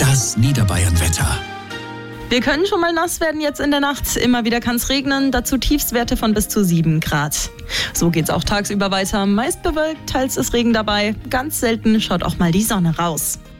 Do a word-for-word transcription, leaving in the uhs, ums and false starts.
Das Niederbayern-Wetter. Wir können schon mal nass werden jetzt in der Nacht. Immer wieder kann es regnen, dazu Tiefstwerte von bis zu sieben Grad. So geht's auch tagsüber weiter. Meist bewölkt, teils ist Regen dabei. Ganz selten schaut auch mal die Sonne raus.